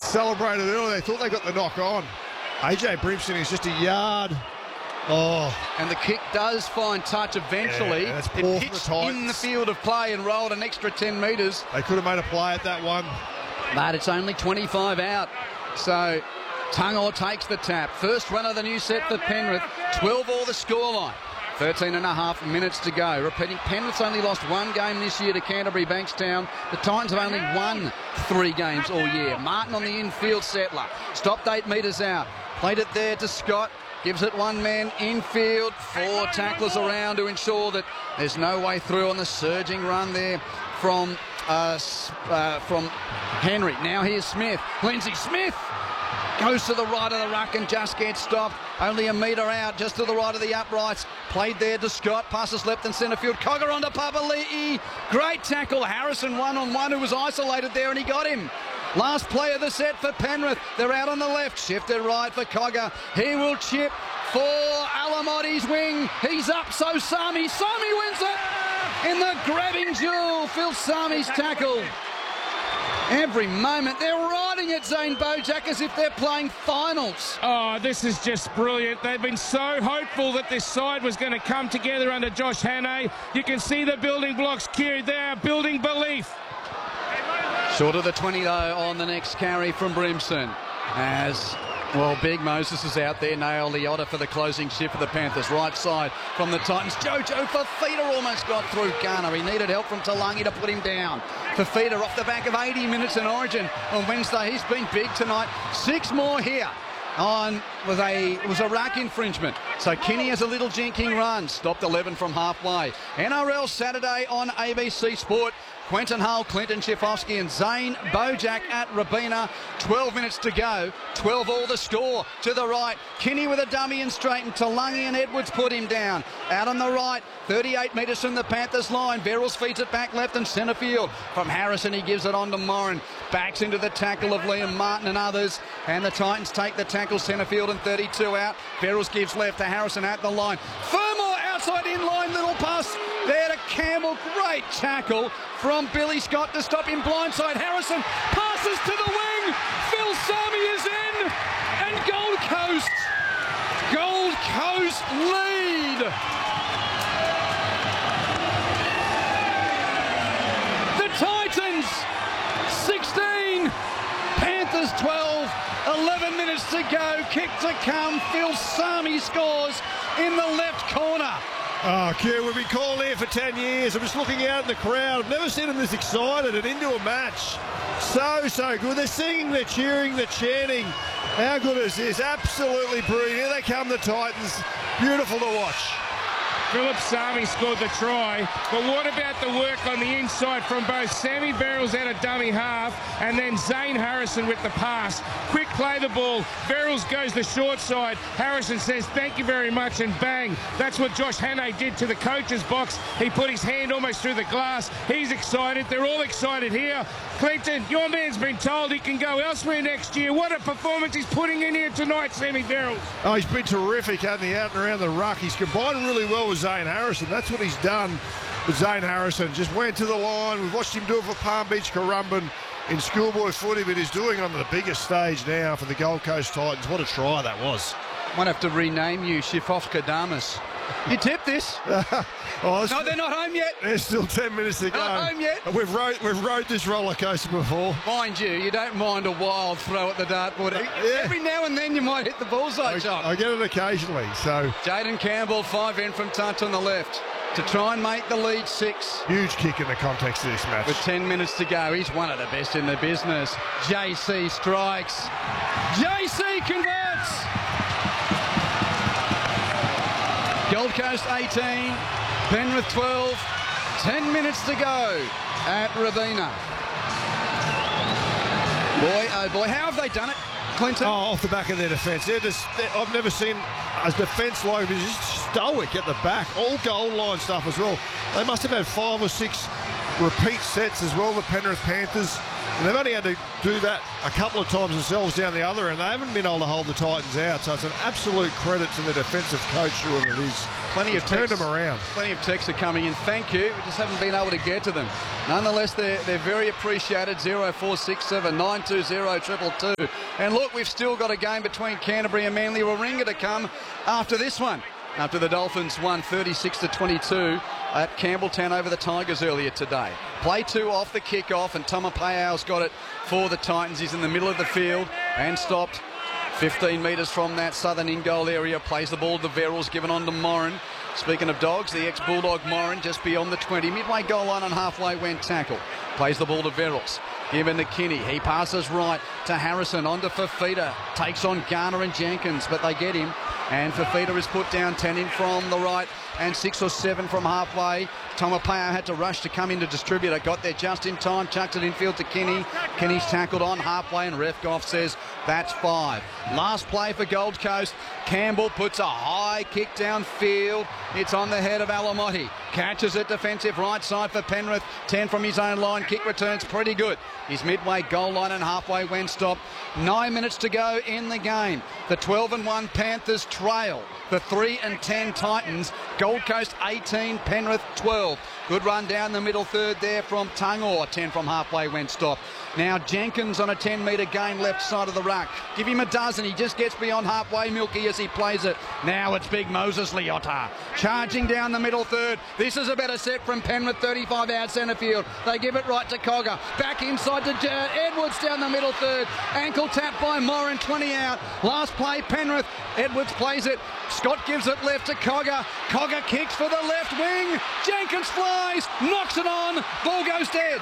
celebrated earlier. They thought they got the knock on. AJ Brimson is just a yard. Oh. And the kick does find touch eventually. Yeah, that's poor it for pitched the Titans. in the field of play and rolled an extra 10 metres. They could have made a play at that one. But it's only 25 out. So Tungor takes the tap. First run of the new set for Penrith. 12 all the scoreline. 13 and a half minutes to go. Repeating, Penrith's only lost one game this year to Canterbury Bankstown. The Titans have only won 3 games all year. Martin on the infield settler. Stopped 8 metres out. Played it there to Scott. Gives it one man infield. 4 tacklers around to ensure that there's no way through on the surging run there from Henry. Now here's Smith. Lindsay Smith goes to the right of the ruck and just gets stopped. Only a metre out, just to the right of the uprights. Played there to Scott. Passes left and centre field. Cogger onto Papali'i. Great tackle. Harrison one-on-one, who was isolated there, and he got him. Last play of the set for Penrith. They're out on the left. Shifted right for Cogger. He will chip for Alamotti's wing. He's up, so Sami. Sami wins it in the grabbing duel. Phil Sami's tackle. Every moment they're riding at Zane Bojack as if they're playing finals. Oh, this is just brilliant. They've been so hopeful that this side was going to come together under Josh Hannay. You can see the building blocks queued. They are building belief. Short of the 20 though on the next carry from Brimson. As well, Big Moses is out there. Nailed Liotta for the closing shift for the Panthers. Right side from the Titans. Jojo Fafita almost got through Garner. He needed help from Talangi to put him down. Fafita off the back of 80 minutes in Origin on Wednesday. He's been big tonight. 6 more here. It was a ruck infringement. So Kenny has a little jinking run. Stopped 11 from halfway. NRL Saturday on ABC Sport. Quentin Hull, Clinton Schifofsky and Zane Bojack at Robina. 12 minutes to go. 12 all the score. To the right, Kinney with a dummy and straighten. Talangi and Edwards put him down. Out on the right, 38 metres from the Panthers line. Verrills feeds it back left and centre field. From Harrison, he gives it on to Morin. Backs into the tackle of Liam Martin and others. And the Titans take the tackle centre field and 32 out. Verrills gives left to Harrison at the line. Fermor outside in line, little pass there to Campbell. Great tackle from Billy Scott to stop him blindside. Harrison passes to the wing. Phil Sami is in. And Gold Coast lead. The Titans 16, Panthers 12, 11 minutes to go. Kick to come. Phil Sami scores in the left corner. Oh, Q, we've been calling here for 10 years. I'm just looking out in the crowd. I've never seen them this excited and into a match. So good. They're singing, they're cheering, they're chanting. How good is this? Absolutely brilliant. Here they come, the Titans. Beautiful to watch. Philip Sami scored the try, but what about the work on the inside from both Sammy Verrills out of dummy half and then Zane Harrison with the pass? Quick play the ball, Verrills goes the short side, Harrison says thank you very much and bang. That's what Josh Hannay did to the coach's box. He put his hand almost through the glass. He's excited, they're all excited here. Clinton, your man's been told he can go elsewhere next year. What a performance he's putting in here tonight, Sammy Verrills. Oh, he's been terrific, hasn't he, out and around the ruck. He's combined really well with Zane Harrison. That's what he's done with Zane Harrison. Just went to the line. We've watched him do it for Palm Beach Currumbin in schoolboy footy, but he's doing it on the biggest stage now for the Gold Coast Titans. What a try that was. Might have to rename you Schifofka-Damas. You tipped this. No, they're not home yet. There's still 10 minutes to go. Not home yet. We've rode this roller coaster before. Mind you don't mind a wild throw at the dartboard. Yeah. Every now and then you might hit the bullseye shot. I get it occasionally. So Jaden Campbell, 5 in from touch on the left to try and make the lead 6. huge kick in the context of this match. With 10 minutes to go, he's one of the best in the business. JC strikes. JC converts. Gold Coast 18, Penrith 12, 10 minutes to go at Robina. Boy, oh boy, how have they done it, Clinton? Oh, off the back of their defence. I've never seen a defence like this, just stoic at the back. All goal line stuff as well. They must have had 5 or 6 repeat sets as well, the Penrith Panthers. And they've only had to do that a couple of times themselves down the other end. They haven't been able to hold the Titans out. So it's an absolute credit to the defensive coach, whoever it is. Plenty of turned texts, them around. Plenty of texts are coming in. Thank you. We just haven't been able to get to them. Nonetheless, they're very appreciated. 0467 920 222. And look, we've still got a game between Canterbury and Manly Warringah to come after this one. After the Dolphins won 36-22 at Campbelltown over the Tigers earlier today. Play 2 off the kick-off, and Tomapao's got it for the Titans. He's in the middle of the field and stopped 15 metres from that southern in-goal area. Plays the ball to Verrills, given on to Moran. Speaking of dogs, the ex-Bulldog Moran just beyond the 20. Midway goal line and halfway when tackled. Plays the ball to Verrills. Given to Kinney. He passes right to Harrison. On to Fifita. Takes on Garner and Jenkins, but they get him. And Fifita is put down 10 in from the right and 6 or 7 from halfway. Tomapao had to rush to come in to distribute it. Got there just in time. Chucked it infield to Kinney. Kinney's tackled on halfway and ref Goff says that's 5. Last play for Gold Coast. Campbell puts a high kick downfield. It's on the head of Alamotti. Catches it defensive right side for Penrith. 10 from his own line. Kick returns pretty good. He's midway goal line and halfway when stopped. 9 minutes to go in the game. The 12-1 Panthers trail the 3-10 Titans. Gold Coast 18, Penrith 12. Good run down the middle third there from Tungor. 10 from halfway when stopped. Now Jenkins on a 10-metre gain left side of the ruck. Give him a dozen. He just gets beyond halfway, Milky, as he plays it. Now it's big Moses Leota charging down the middle third. This is a better set from Penrith, 35 out centre field. They give it right to Cogger. Back inside to Edwards down the middle third. Ankle tap by Moran, 20 out. Last play, Penrith. Edwards plays it. Scott gives it left to Cogger. Cogger kicks for the left wing. Jenkins flies, knocks it on. Ball goes dead.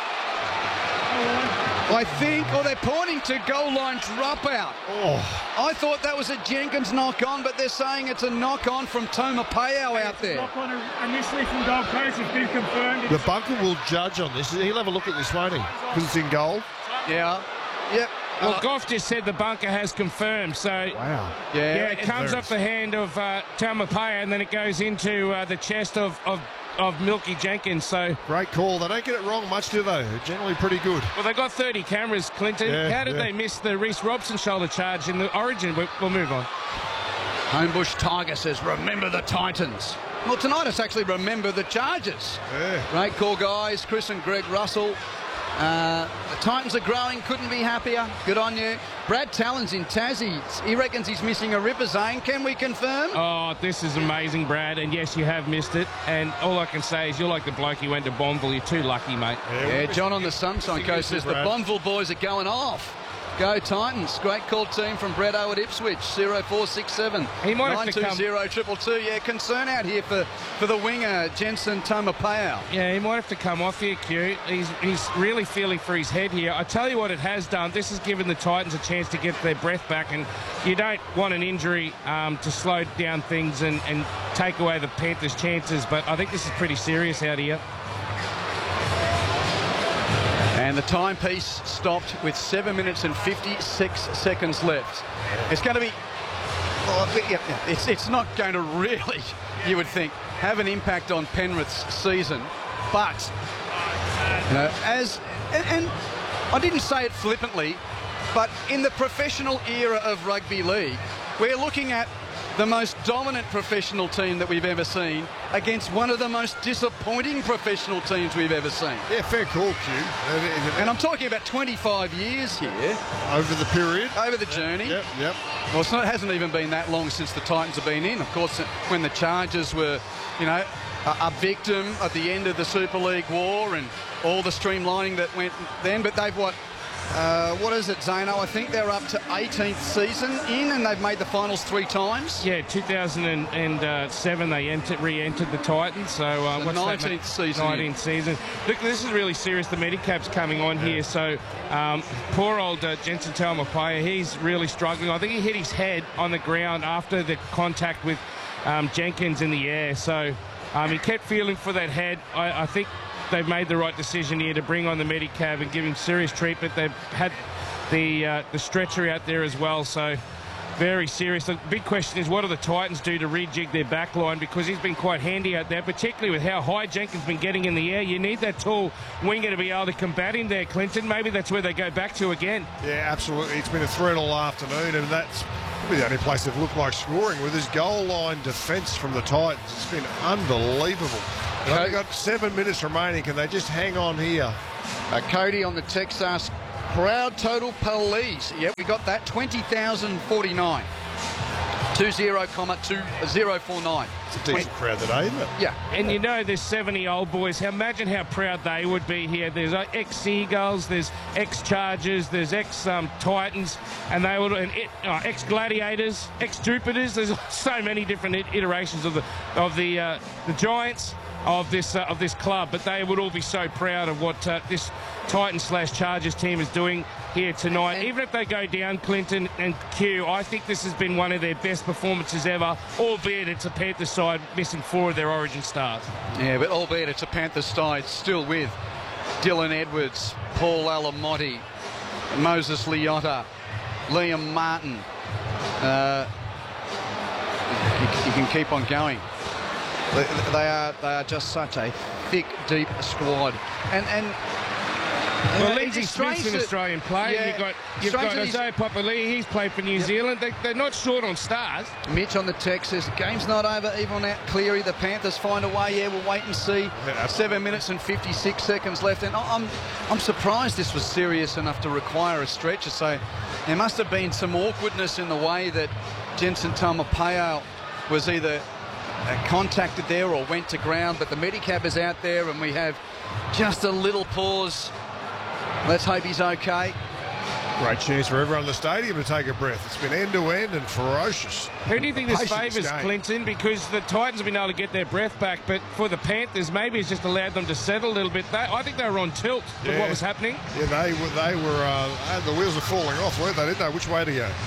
I think, or they're pointing to goal line dropout. Oh. I thought that was a Jenkins knock-on, but they're saying it's a knock-on from Tomapao out there. Knock-on initially from Gold Coast has been confirmed. The bunker will judge on this. He'll have a look at this, won't he? Because it's in goal. Yeah. Yep. Well, Goff just said the bunker has confirmed, so... Wow. Yeah, it comes off the hand of Tomapao, and then it goes into the chest of Milky Jenkins, so... Great call. They don't get it wrong much, do they? They're generally pretty good. Well, they got 30 cameras, Clinton. Yeah, How did they miss the Reece Robson shoulder charge in the Origin? We'll move on. Homebush Tiger says, remember the Titans. Well, tonight it's actually remember the Chargers. Yeah. Great call, guys. Chris and Greg Russell. The Titans are growing, couldn't be happier. Good on you. Brad Talon's in Tassie. He reckons he's missing a ripper, Zane. Can we confirm? Oh, this is amazing, Brad. And yes, you have missed it. And all I can say is you're like the bloke who went to Bonville. You're too lucky, mate. Yeah, John on the Sunshine Coast says the Bonville boys are going off. Go Titans. Great call team from Bretto at Ipswich. 0467 He might have to 920 222. Yeah, concern out here for the winger, Jensen Tomapao. Yeah, he might have to come off here, Q. He's really feeling for his head here. I tell you what it has done. This has given the Titans a chance to get their breath back, and you don't want an injury to slow down things and take away the Panthers' chances, but I think this is pretty serious out here. And the timepiece stopped with 7 minutes and 56 seconds left. It's going to be... It's not going to really, you would think, have an impact on Penrith's season. But, you know, and I didn't say it flippantly, but in the professional era of rugby league, we're looking at the most dominant professional team that we've ever seen against one of the most disappointing professional teams we've ever seen. Yeah, fair call, Q. And I'm talking about 25 years here. Over the period. Over the journey. Yep. Well, it hasn't even been that long since the Titans have been in. Of course, when the Chargers were, you know, a victim at the end of the Super League war and all the streamlining that went then. But they've, what is it, Zano? I think they're up to 18th season in, and they've made the finals 3 times. Yeah, 2007 they re-entered the Titans. So what's 19th season. 19th season. Look, this is really serious. The Medicap's coming on here. So poor old Jensen Tomapao, he's really struggling. I think he hit his head on the ground after the contact with Jenkins in the air. So he kept feeling for that head. I think they've made the right decision here to bring on the Medicab and give him serious treatment. They've had the stretcher out there as well, so very serious. The big question is, what do the Titans do to rejig their back line? Because he's been quite handy out there, particularly with how high Jenkins been getting in the air. You need that tall winger to be able to combat him there, Clinton. Maybe that's where they go back to again. Yeah, absolutely. It's been a threat all afternoon, and that's probably the only place they've looked like scoring with his goal line defence from the Titans. It's been unbelievable. They've got 7 minutes remaining. Can they just hang on here? Cody on the text asks, crowd total police. Yep, we got that. 20,049. 20,2049. It's a decent crowd today, isn't it? Yeah. And you know, there's 70 old boys. Imagine how proud they would be here. There's ex-Seagulls, there's ex-Chargers, there's ex-Titans, and they would, ex-Gladiators, ex-Jupiters. There's so many different iterations of the Giants of this club, but they would all be so proud of what this Titans/Chargers team is doing here tonight. Even if they go down, Clinton and Q, I think this has been one of their best performances ever, albeit it's a Panthers side missing 4 of their origin stars. Yeah, but albeit it's a Panthers side still with Dylan Edwards, Paul Alamotti, Moses Leota, Liam Martin. You can keep on going. They are just such a thick, deep squad, and well, Lindsay Smith's an Australian player. Yeah, You've got Isaiah Papali'i. He's played for New Zealand. They're not short on stars. Mitch on the text says, game's not over, even out Cleary. The Panthers find a way. Yeah, we'll wait and see. Yeah, 7 minutes and 56 seconds left, and I'm surprised this was serious enough to require a stretcher. So there must have been some awkwardness in the way that Jensen Tamapeo was either contacted there or went to ground, but the Medicab is out there and we have just a little pause. Let's hope he's okay. Great chance for everyone in the stadium to take a breath. It's been end-to-end and ferocious. Who do you think this Patience favours, game. Clinton? Because the Titans have been able to get their breath back, but for the Panthers, maybe it's just allowed them to settle a little bit. I think they were on tilt with what was happening. Yeah, they were the wheels were falling off, weren't they? Didn't they? Which way to go?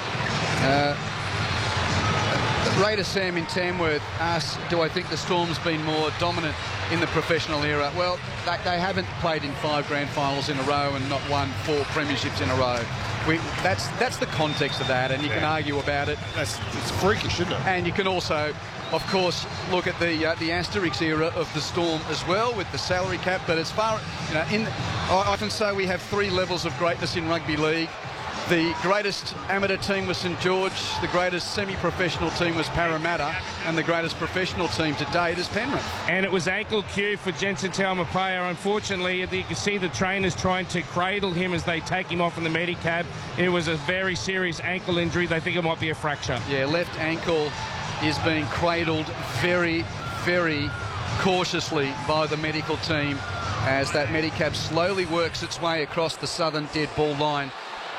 Raider Sam in Tamworth asks, do I think the Storm's been more dominant in the professional era? Well, they haven't played in 5 grand finals in a row and not won 4 premierships in a row. That's the context of that, and you can argue about it. It's freakish, isn't it? And you can also, of course, look at the Asterix era of the Storm as well with the salary cap. But as far, I often say we have 3 levels of greatness in rugby league. The greatest amateur team was St George, the greatest semi-professional team was Parramatta, and the greatest professional team to date is Penrith. And it was ankle cue for Jensen Tamapeo. Unfortunately, you can see the trainers trying to cradle him as they take him off in the Medicab. It was a very serious ankle injury. They think it might be a fracture. Yeah, left ankle is being cradled very, very cautiously by the medical team as that Medicab slowly works its way across the southern dead ball line.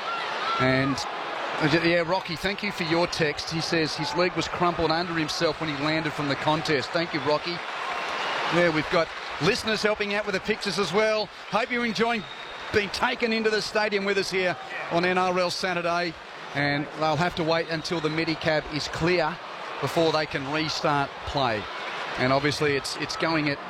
And yeah, Rocky, thank you for your text. He says his leg was crumpled under himself when he landed from the contest. Thank you, Rocky. Yeah, we've got listeners helping out with the pictures as well. Hope you're enjoying being taken into the stadium with us here on NRL Saturday. And they'll have to wait until the Medicab is clear before they can restart play. And obviously it's going at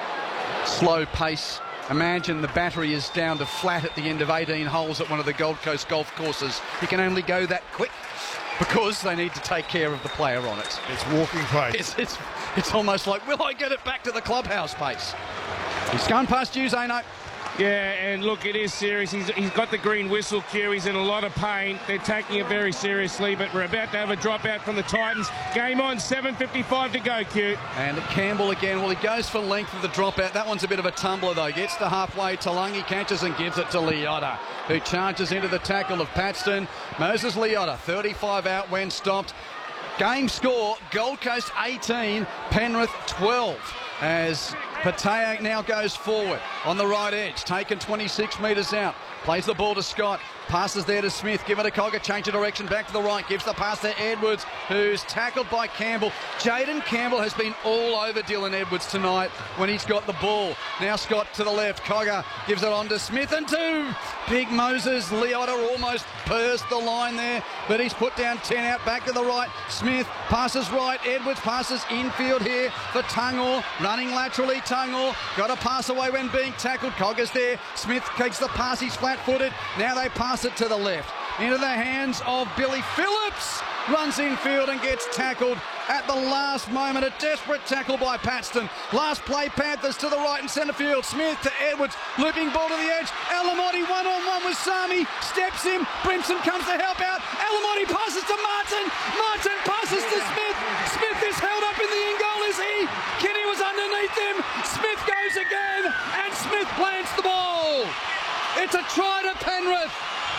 slow pace. Imagine the battery is down to flat at the end of 18 holes at one of the Gold Coast golf courses. You can only go that quick because they need to take care of the player on it. It's walking pace. It's almost like, will I get it back to the clubhouse pace? He's going past you, Zano. Yeah, and look, it is serious. He's got the green whistle cue. He's in a lot of pain. They're taking it very seriously, but we're about to have a dropout from the Titans. Game on, 7:55 to go, Q. And Campbell again. Well, he goes for length of the dropout. That one's a bit of a tumbler, though. Gets to halfway. Talangi catches and gives it to Leota, who charges into the tackle of Paxton. Moses Leota, 35 out when stopped. Game score, Gold Coast 18, Penrith 12. As Pateo now goes forward on the right edge, taken 26 metres out, plays the ball to Scott, passes there to Smith, give it to Cogger, change of direction, back to the right, gives the pass to Edwards, who's tackled by Campbell. Jaden Campbell has been all over Dylan Edwards tonight when he's got the ball. Now Scott to the left, Cogger gives it on to Smith and 2. Big Moses Leota almost burst the line there, but he's put down 10 out, back to the right. Smith passes right, Edwards passes infield here for Tungor, running laterally, Tungor got a pass away when being tackled. Cogger's there, Smith takes the pass, he's flat-footed. Now they pass it to the left. into the hands of Billy Phillips. Runs infield and gets tackled at the last moment. A desperate tackle by Paxton. Last play, Panthers to the right in centre field. Smith to Edwards. Looping ball to the edge. Alamotti one-on-one with Sami. Steps him. Brimson comes to help out. Alamotti passes to Martin. Martin passes to Smith. Smith is held up in the in goal, is he? Kenny was underneath him. Smith goes again. And Smith plants the ball. It's a try to Penrith.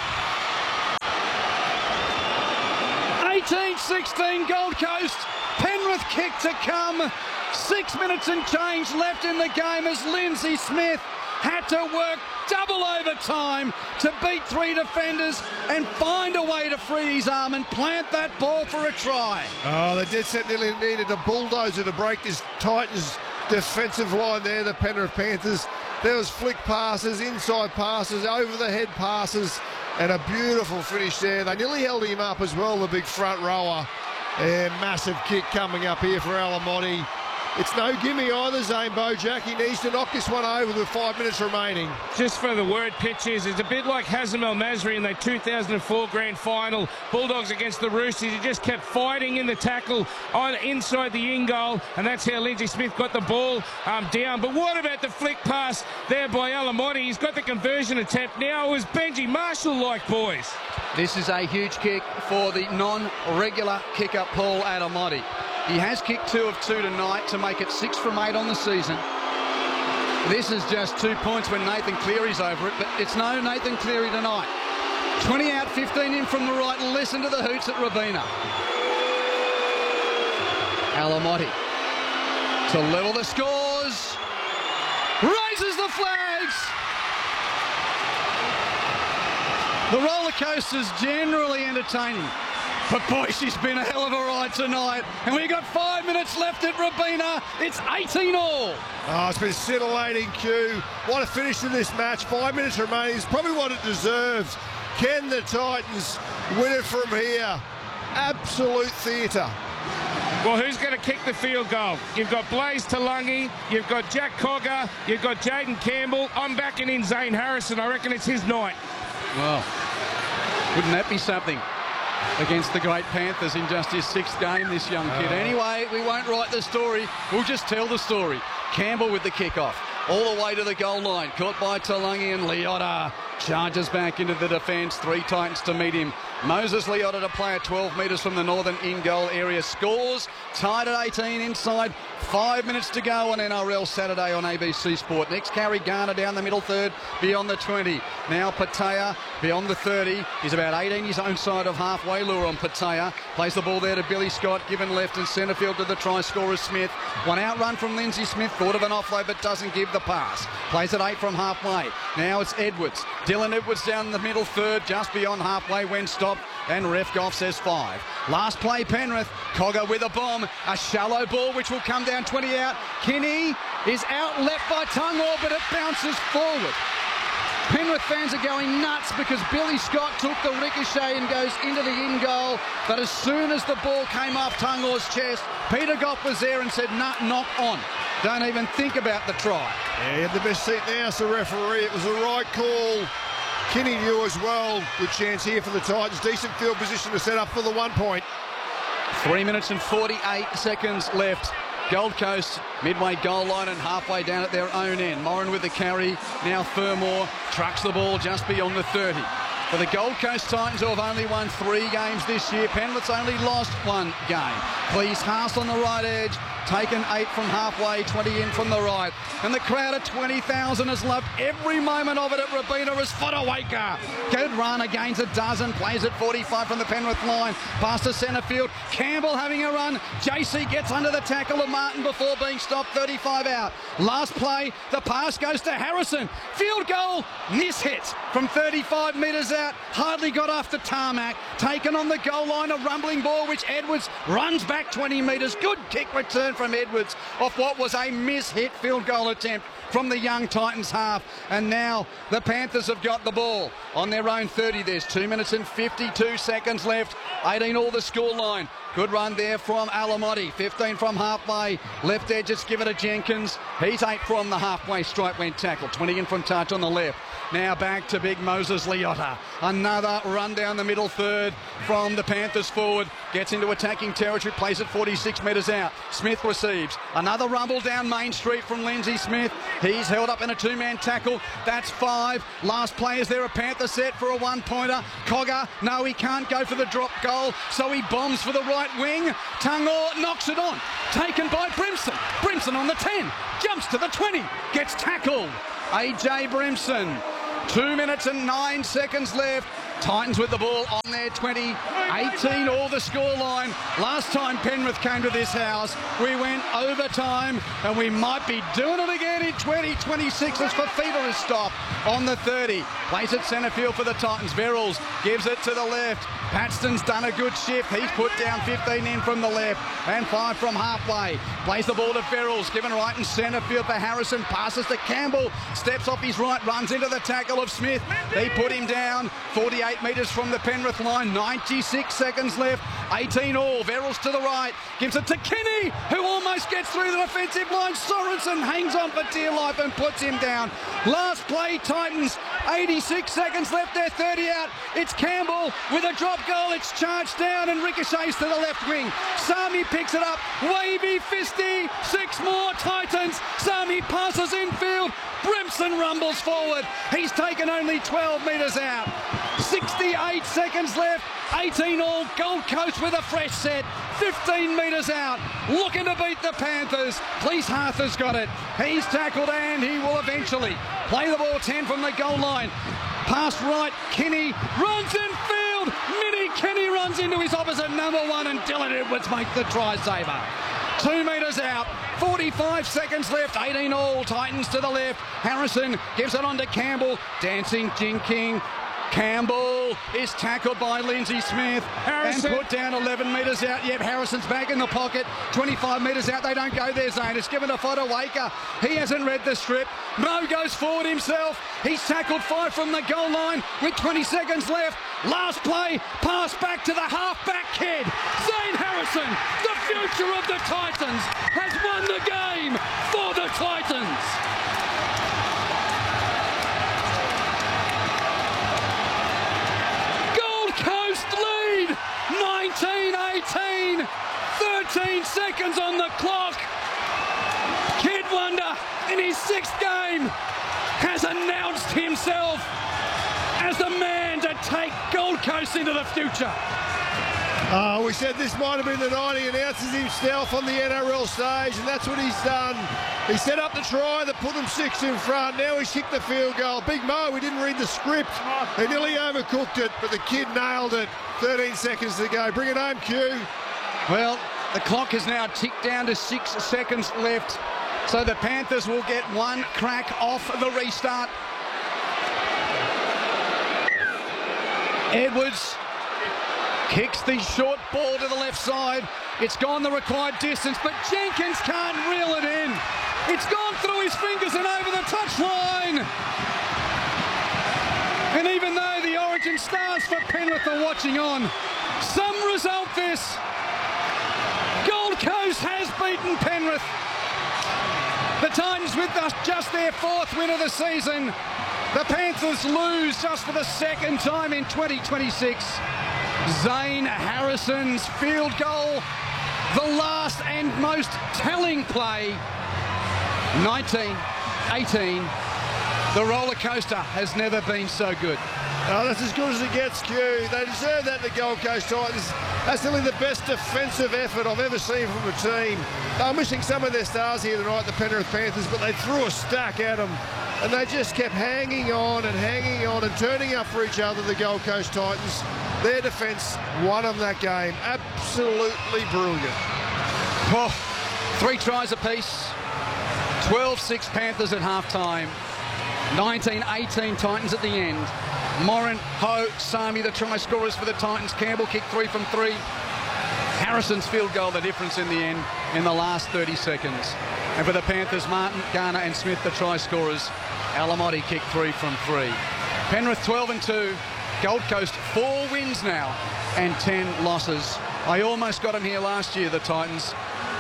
18-16 Gold Coast. Penrith kick to come. 6 minutes and change left in the game as Lindsay Smith had to work double overtime to beat 3 defenders and find a way to free his arm and plant that ball for a try. Oh, they did set nearly needed a bulldozer to break this Titans defensive line there, the Penrith Panthers. There was flick passes, inside passes, over the head passes, and a beautiful finish there. They nearly held him up as well, the big front rower. And massive kick coming up here for Alamotti. It's no gimme either, Zane Bojack. He needs to knock this one over with 5 minutes remaining. Just for the word pictures, it's a bit like Hazem El Masri in the 2004 grand final. Bulldogs against the Roosters. He just kept fighting in the tackle on inside the in goal, and that's how Lindsay Smith got the ball down. But what about the flick pass there by Alamotti? He's got the conversion attempt now. It was Benji Marshall-like, boys. This is a huge kick for the non-regular kicker Paul Alamotti. He has kicked 2 of 2 tonight to make it 6 from 8 on the season. This is just 2 points when Nathan Cleary's over it, but it's no Nathan Cleary tonight. 20 out, 15 in from the right. Listen to the hoots at Robina. Alamotti to level the scores. Raises the flags. The roller coaster's generally entertaining. But boy, she's been a hell of a ride tonight. And we've got 5 minutes left at Robina. It's 18-all. Oh, it's been scintillating, Q. What a finish to this match. 5 minutes remaining. It's probably what it deserves. Can the Titans win it from here? Absolute theatre. Well, who's going to kick the field goal? You've got Blaze Talangi, you've got Jack Cogger, you've got Jaden Campbell. I'm backing in Zane Harrison. I reckon it's his night. Well, wouldn't that be something? Against the great Panthers in just his 6th game, this young kid. Anyway, we won't write the story. We'll just tell the story. Campbell with the kickoff. All the way to the goal line. Caught by Talangi, and Leota charges back into the defence. 3 Titans to meet him. Moses Leota to play at 12 metres from the northern in-goal area. Scores. Tied at 18 inside. 5 minutes to go on NRL Saturday on ABC Sport. Next carry, Garner down the middle third, beyond the 20. Now Patea beyond the 30. He's about 18 his own side of halfway. Lure on Patea. Plays the ball there to Billy Scott. Given left and centre field to the try scorer Smith. One out run from Lindsay Smith. Thought of an offload but doesn't give the pass. Plays at 8 from halfway. Now it's Edwards. Dylan Edwards down the middle third, just beyond halfway when stopped. And ref Goff says 5. Last play, Penrith. Cogger with a bomb. A shallow ball which will come down 20 out. Kinney is out left by Tungor, but it bounces forward. Penrith fans are going nuts because Billy Scott took the ricochet and goes into the in goal. But as soon as the ball came off Tungor's chest, Peter Goff was there and said, nah, knock on. Don't even think about the try. Yeah, he had the best seat now, so referee. It was the right call. Kinney knew as well. Good chance here for the Titans. Decent field position to set up for the 1 point. 3 minutes and 48 seconds left. Gold Coast, midway goal line and halfway down at their own end. Moran with the carry. Now Fermor trucks the ball just beyond the 30. For the Gold Coast Titans, who have only won 3 games this year, Penrith's only lost 1 game. Please Haas on the right edge. Taken 8 from halfway, 20 in from the right. And the crowd at 20,000 has loved every moment of it at Robina as Fodawaker. Good run, gains a dozen, plays at 45 from the Penrith line. Past the centre field. Campbell having a run. JC gets under the tackle of Martin before being stopped, 35 out. Last play, the pass goes to Harrison. Field goal, miss hit from 35 metres out. Hardly got off the tarmac. Taken on the goal line, a rumbling ball which Edwards runs back 20 metres. Good kick return from Edwards off what was a miss-hit field goal attempt from the young Titans half. And now the Panthers have got the ball on their own 30. There's 2 minutes and 52 seconds left. 18 all the scoreline. Good run there from Alamotti. 15 from halfway. Left edge, it's given to Jenkins. He's 8 from the halfway stripe when tackled. 20 in from touch on the left. Now back to big Moses Leota. Another run down the middle third from the Panthers forward. Gets into attacking territory, plays it 46 metres out. Smith receives. Another rumble down Main Street from Lindsay Smith. He's held up in a two-man tackle. That's 5. Last play is there, a Panther set for a one-pointer. Cogger, no, he can't go for the drop goal, so he bombs for the right wing. Tungor knocks it on. Taken by Brimson. Brimson on the 10. Jumps to the 20. Gets tackled. AJ Brimson. 2 minutes and 9 seconds left. Titans with the ball on their 20. 18 all the scoreline. Last time Penrith came to this house, we went overtime, and we might be doing it again in 2026 as Fifita is stopped on the 30. Plays it centre field for the Titans. Verrills gives it to the left. Paxton's done a good shift. He's put down 15 in from the left and 5 from halfway. Plays the ball to Verrills, given right in centre field for Harrison. Passes to Campbell. Steps off his right, runs into the tackle of Smith. They put him down. 48 metres from the Penrith line. 96 seconds left. 18 all. Verrills to the right. Gives it to Kenny, who almost gets through the defensive line. Sorensen hangs on for dear life and puts him down. Last play, Titans. 86 seconds left. They're 30 out. It's Campbell with a drop goal. It's charged down and ricochets to the left wing. Sami picks it up. Wavy fisty. 6 more Titans. Sami passes infield. Brimson rumbles forward. He's taken only 12 metres out. 68 seconds left. 18 all. Gold Coast with a fresh set. 15 metres out. Looking to beat the Panthers. Cleese Arthur's got it. He's tackled and he will eventually play the ball 10 from the goal line. Pass right. Kenny runs in field. Mini Kenny runs into his opposite number 1 and Dylan Edwards makes the try saver. 2 metres out. 45 seconds left. 18 all. Titans to the left. Harrison gives it on to Campbell. Dancing Jinking. Campbell is tackled by Lindsay Smith and put down 11 metres out. Yep, Harrison's back in the pocket. 25 metres out. They don't go there, Zane. It's given to Fodawaker. He hasn't read the strip. Mo goes forward himself. He's tackled 5 from the goal line with 20 seconds left. Last play, pass back to the half-back kid. Zane Harrison, the future of the Titans, has won the game for the Titans. Lead 19-18, 13 seconds on the clock. Kid Wonder in his 6th game has announced himself as the man to take Gold Coast into the future. We said this might have been the night he announces himself on the NRL stage, and that's what he's done. He set up the try that put them 6 in front. Now he's kicked the field goal. Big Mo, we didn't read the script. He nearly overcooked it, but the kid nailed it. 13 seconds to go. Bring it home, Q. Well, the clock has now ticked down to 6 seconds left, so the Panthers will get 1 crack off the restart. Edwards kicks the short ball to the left side. It's gone the required distance, but Jenkins can't reel it in. It's gone through his fingers and over the touchline. And even though the Origin stars for Penrith are watching on, some result this. Gold Coast has beaten Penrith. The Titans with just their 4th win of the season. The Panthers lose just for the 2nd time in 2026. Zane Harrison's field goal, the last and most telling play. 19-18. The roller coaster has never been so good. Oh, that's as good as it gets, Q. They deserve that, the Gold Coast Titans. That's nearly the best defensive effort I've ever seen from a team. They're missing some of their stars here tonight, the Penrith Panthers, but they threw a stack at them. And they just kept hanging on and turning up for each other, the Gold Coast Titans. Their defence won them that game. Absolutely brilliant. Oh, 3 tries apiece. 12-6 Panthers at half-time. 19-18 Titans at the end. Morin, Ho, Sami, the try scorers for the Titans. Campbell kicked 3 from 3. Harrison's field goal, the difference in the end in the last 30 seconds. And for the Panthers, Martin, Garner and Smith, the try scorers. Alamotti kicked 3 from 3. Penrith 12-2. Gold Coast 4 wins now and 10 losses. I almost got them here last year, the Titans.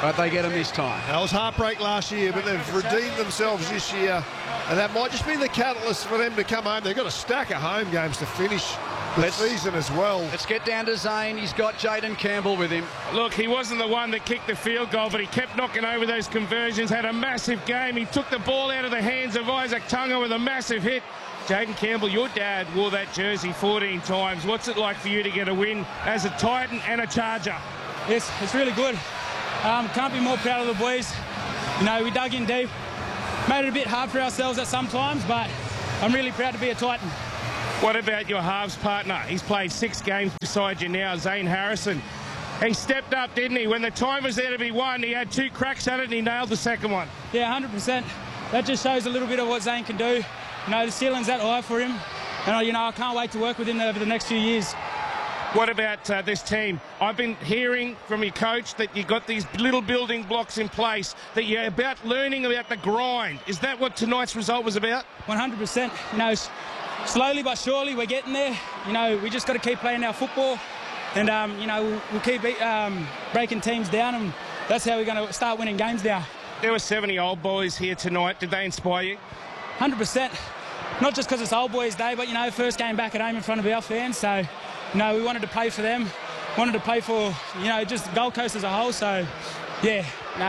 But they get them this time. That was heartbreak last year, but they've redeemed themselves this year, and that might just be the catalyst for them to come home. They've got a stack of home games to finish the season as well. Let's get down to Zane. He's got Jaden Campbell with him. Look, he wasn't the one that kicked the field goal, but he kept knocking over those conversions, had a massive game. He took the ball out of the hands of Isaac Tunga with a massive hit. Jaden Campbell, your dad wore that jersey 14 times. What's it like for you to get a win as a Titan and a Charger? It's really good. Can't be more proud of the boys. You know, we dug in deep. Made it a bit hard for ourselves at some times, but I'm really proud to be a Titan. What about your halves partner? He's played 6 games beside you now, Zane Harrison. He stepped up, didn't he? When the time was there to be won, he had 2 cracks at it and he nailed the second one. Yeah, 100%. That just shows a little bit of what Zane can do. You know, the ceiling's that high for him. And, you know, I can't wait to work with him over the next few years. What about this team? I've been hearing from your coach that you got these little building blocks in place, that you're about learning about the grind. Is that what tonight's result was about? 100%. You know, slowly but surely we're getting there. You know, we just got to keep playing our football, and you know, we'll keep breaking teams down, and that's how we're going to start winning games now. There were 70 old boys here tonight. Did they inspire you? 100%. Not just because it's Old Boys Day, but, you know, first game back at home in front of our fans. So, you know, we wanted to play for them, wanted to play for, you know, just Gold Coast as a whole. So, yeah,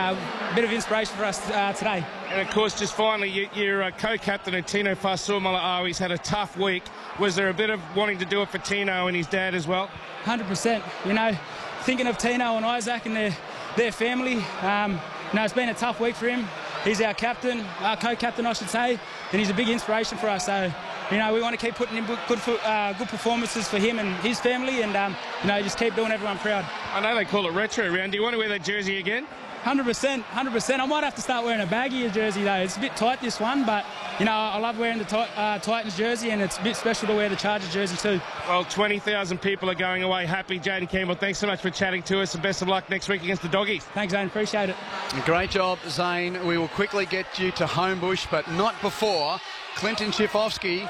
a bit of inspiration for us today. And, of course, just finally, your co-captain of Tino Fa'asuamaleaui, he's had a tough week. Was there a bit of wanting to do it for Tino and his dad as well? 100%. You know, thinking of Tino and Isaac and their family, you know, it's been a tough week for him. He's our captain, our co-captain, I should say, and he's a big inspiration for us. So, you know, we want to keep putting in good performances for him and his family, and, you know, just keep doing everyone proud. I know they call it retro round. Do you want to wear that jersey again? 100%, 100%. I might have to start wearing a baggier jersey, though. It's a bit tight, this one, but, you know, I love wearing the Titans jersey, and it's a bit special to wear the Chargers jersey too. Well, 20,000 people are going away happy. Jaden Campbell, thanks so much for chatting to us, and best of luck next week against the Doggies. Thanks, Zane. Appreciate it. Great job, Zane. We will quickly get you to Homebush, but not before Clinton Schifofsky.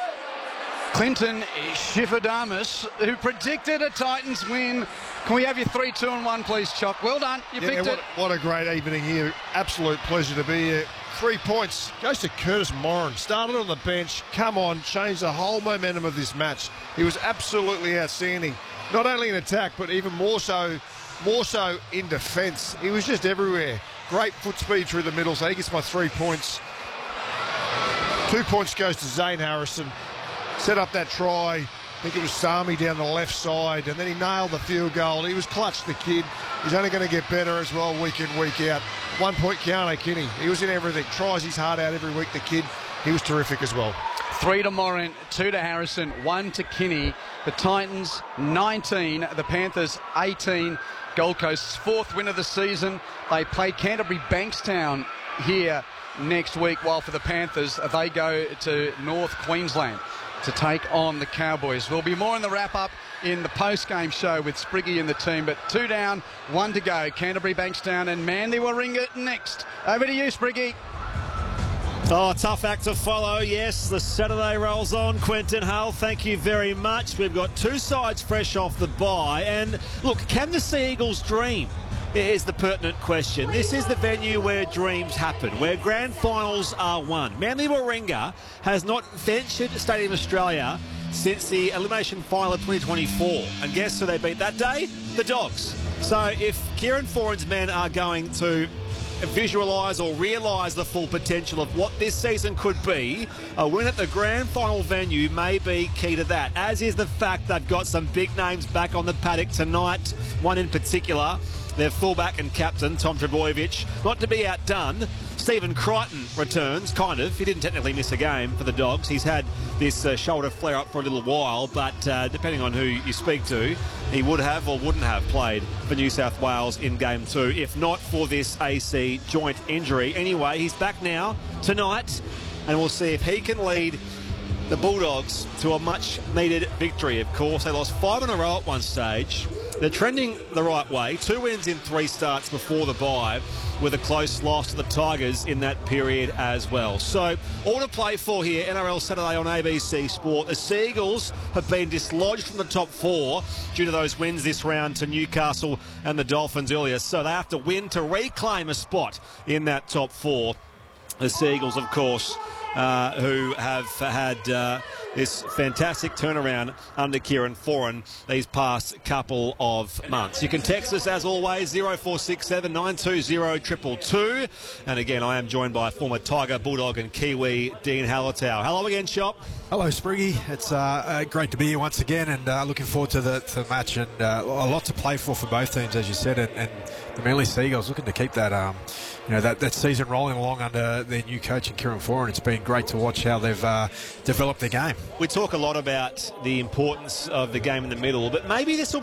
Clinton Schifadamus, who predicted a Titans win. Can we have your 3, 2 and 1, please, Chock? Well done. You picked it. What a great evening here. Absolute pleasure to be here. 3 points. Goes to Curtis Moran. Started on the bench. Come on. Changed the whole momentum of this match. He was absolutely outstanding. Not only in attack, but even more so in defence. He was just everywhere. Great foot speed through the middle. So he gets my 3 points. 2 points goes to Zane Harrison. Set up that try. I think it was Sami down the left side, and then he nailed the field goal. He was clutch, the kid. He's only going to get better as well week in, week out. 1 point Keano Kinney. He was in everything. Tries his heart out every week, the kid. He was terrific as well. 3 to Moran, 2 to Harrison, 1 to Kinney. The Titans 19, the Panthers 18. Gold Coast's 4th win of the season. They play Canterbury Bankstown here next week, while for the Panthers, they go to North Queensland to take on the Cowboys. There'll be more in the wrap-up in the post-game show with Spriggy and the team, but 2 down, 1 to go. Canterbury Bankstown and Manly Warringah next. Over to you, Spriggy. Oh, tough act to follow, yes. The Saturday rolls on. Quentin Hull, thank you very much. We've got 2 sides fresh off the bye. And look, can the Sea Eagles dream? Is the pertinent question. This is the venue where dreams happen, where grand finals are won. Manly Warringah has not ventured Stadium Australia since the elimination final of 2024. And guess who they beat that day? The Dogs. So if Kieran Foran's men are going to visualise or realise the full potential of what this season could be, a win at the grand final venue may be key to that, as is the fact they've got some big names back on the paddock tonight. One in particular, their fullback and captain, Tom Trbojevic. Not to be outdone, Stephen Crichton returns, kind of. He didn't technically miss a game for the Dogs. He's had this shoulder flare-up for a little while, but depending on who you speak to, he would have or wouldn't have played for New South Wales in Game 2, if not for this AC joint injury. Anyway, he's back now tonight, and we'll see if he can lead the Bulldogs to a much-needed victory. Of course, they lost 5 in a row at one stage. they're trending the right way. 2 wins in 3 starts before the bye, with a close loss to the Tigers in that period as well. So, all to play for here, NRL Saturday on ABC Sport. The Seagulls have been dislodged from the top 4 due to those wins this round to Newcastle and the Dolphins earlier. So they have to win to reclaim a spot in that top 4. The Seagulls, of course, who have had this fantastic turnaround under Kieran Foran these past couple of months. You can text us, as always, 0467 920 222. And again, I am joined by former Tiger, Bulldog and Kiwi Dean Hallertau. Hello again, Shop. Hello, Spriggy. It's great to be here once again, and looking forward to the match, and a lot to play for both teams, as you said, and the Manly Seagulls looking to keep that that season rolling along under their new coach in Kieran Foran. It's been great to watch how they've developed their game. We talk a lot about the importance of the game in the middle, but maybe this will